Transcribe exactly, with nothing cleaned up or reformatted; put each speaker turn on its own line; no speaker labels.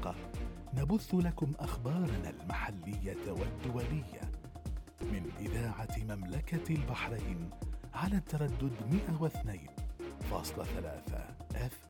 دقيقة نبث لكم أخبارنا المحلية والدولية من إذاعة مملكة البحرين على التردد مئة واثنين فاصلة ثلاثة اف